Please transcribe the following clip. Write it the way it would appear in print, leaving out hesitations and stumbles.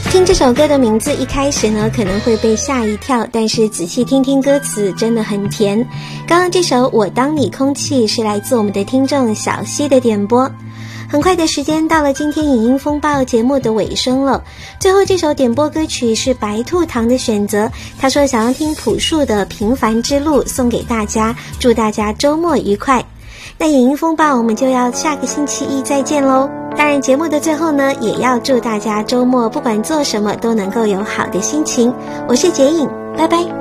听这首歌的名字，一开始呢可能会被吓一跳，但是仔细听听歌词真的很甜。刚刚这首《我当你空气》是来自我们的听众小溪的点播。很快的时间到了今天影音风暴节目的尾声了，最后这首点播歌曲是白兔糖的选择，他说想要听朴树的《平凡之路》，送给大家，祝大家周末愉快。那影音风暴我们就要下个星期一再见咯。当然节目的最后呢，也要祝大家周末不管做什么都能够有好的心情。我是杰颖，拜拜。